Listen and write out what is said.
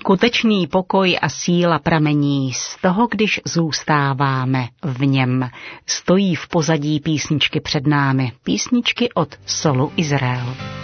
Skutečný pokoj a síla pramení z toho, když zůstáváme v něm. Stojí v pozadí písničky před námi, písničky od Solu Izrael.